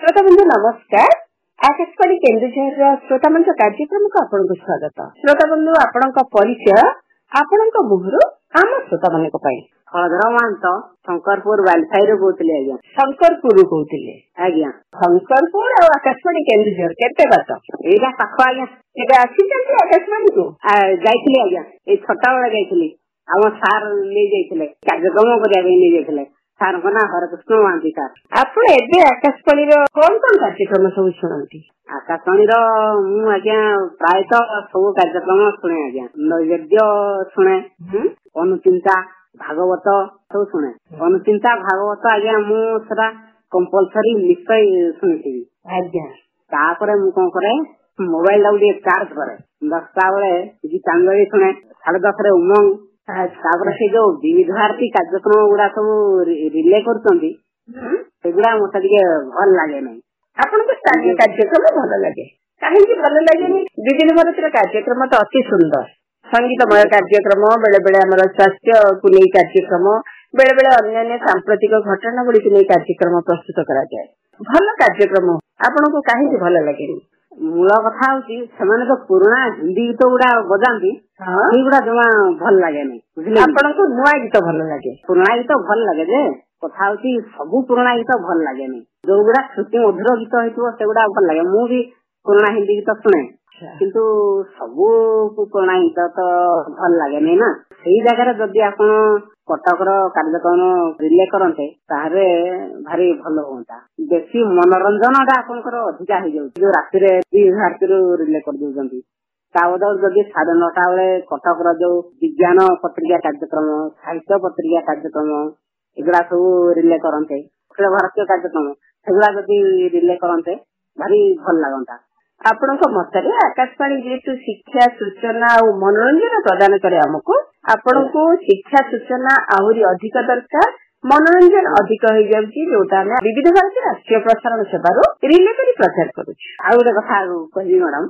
श्रोता बंधु नमस्कार। आकाशवाणी केन्दुझर श्रोता मंच कार्यक्रम को आपको स्वागत। श्रोता बंधु आपण परिचय आपण मुहर आम श्रोता मान हलधर महंत शंकरपुर वालसाई कहते आज्ञा शंकरपुर कहते आज्ञा शंकरपुर और आकाशवाणी केन्दुझर केते बात एटा पाख आज्ञा एबे आसीचंती आकाशवाणी को जाइथिली आज्ञा ए छोटा बेला जाइथिली आम सार ले जाइथिले कार्यक्रम करिया ले जाइथिले सार को ना हरकृष्ण महांती सार आपण एबे आकाशवाणी रो कोन कोन कार्यक्रम सब सुनंती आकाशवाणी रो मु आज्ञा प्राय तो सब कार्यक्रम सुने आज्ञा नैवेद्य सुने अनुचिंता भागवत सब सुने अनुचिंता भागवत आज्ञा मु सदा कंपलसरी निश्चय सुनिथि आज्ञा तापर मु कोन करे मोबाइल डाउडी चार्ज करे 10टा बेले गीतांजलि सुने 10:30 रे उमंग तापर से जो विविध भारती कार्यक्रम गुड़ा सब रिले करछंती सेगुड़ा मते ଟିକେ भल लागे नै आपण को स्थानीय कार्यक्रम भल लागे काहे कि भल लागे नै विभिन्न भारतीय कार्यक्रम तो अति सुंदर संगीतमय कार्यक्रम बेले बेले हमर स्वास्थ्य को नै कार्यक्रम बेले बेले अन्य सांप्रतिक घटना गुडी को नै कार्यक्रम प्रस्तुत करा जाय भल कार्यक्रम आपण को काहे कि भल लागे मूल कथा होची सेमाने तो पुराना हिंदी गीत गुड़ा बजांती सेगुड़ा जमा भल लागे नै बुझले आपण को नुआ गीत भल लागे पुराना गीत भल लागे जे कथा होची सब पुराना गीत भल लागे नै जो गुड़ा श्रुति मधुर गीत हेतु सेगुड़ा भल लागे मु भी पुराना हिंदी गीत सुने किंतु सबु पुराना गीत तो भल लागे नै ना सेही जगह जदी आपण कटक रो कार्यक्रम रिले करंते तारे भारी भलो होता बेसी मनोरंजन डा आपनकर अधिका हो जाउ जो राति रे भारती रो रिले कर दोजंती ता बदल जदी 9:30 बेले कटक रो जो विज्ञान पत्रिका कार्यक्रम साहित्य पत्रिका कार्यक्रम एगुड़ा सब रिले करंते अखिल भारतीय कार्यक्रम सेगुड़ा जदी रिले करंते भारी भल लागंता आपण मतरे आकाशवाणी जेतु शिक्षा सूचना और मनोरंजन प्रदान करे हमको आपण को शिक्षा सूचना आहुरी अधिक दरकार मनोरंजन अधिक हो जाउची जोटा में विविध भारती राष्ट्रीय प्रसारण सेवा रो रिले करी प्रचार करू आ गोटे कथा कहि मैडम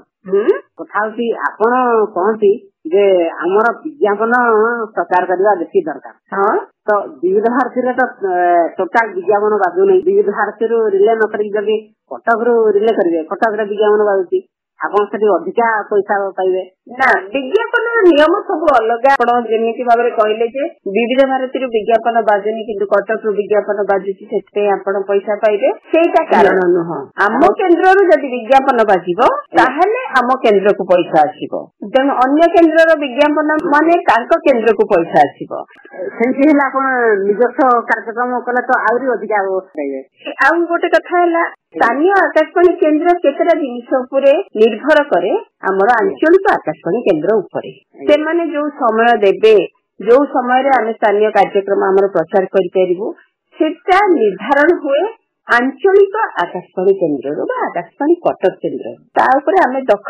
कथा होची आपण कहंती जे हमर विज्ञापन प्रचार करबा बेसी दरकार हां तो विविध भारती रे तो टोटल विज्ञापन बाजू नै विविध भारती रो रिले न करी जदी कटक रो रिले करिवे कटक रे विज्ञापन बाजूची आपण सेठी अधिका पैसा पाइबे ना विज्ञापन नियम सब अलग आपण जेमिति भाबरे कहले जे विविध भारती रो विज्ञापन बाजुनी किंतु कटक रो विज्ञापन बाजुची सेते आपण पैसा पाइबे सेटा कारण न आम केंद्र रो जदी विज्ञापन बाजिबो ताहले आम केंद्र को पैसा आसीबो जन अन्य केंद्र रो विज्ञापन माने तांको केंद्र को पैसा आसीबो सेंसी हला आपण निजस्व कार्यक्रम कले तो आउरी अधिका पाइबे आ गोटे कथा हला स्थानीय आकाशवाणी केंद्र केतरा जिनिस उपरे निर्भर करे हमर आंचलिक आकाशवाणी केंद्र उपरे से माने जो समय देबे जो समय रे आमे स्थानीय कार्यक्रम हमर प्रचार करि परिबो सेटा निर्धारण हुए आंचलिक आकाशवाणी केंद्र रो आकाशवाणी कटक केंद्र ता उपरे आमे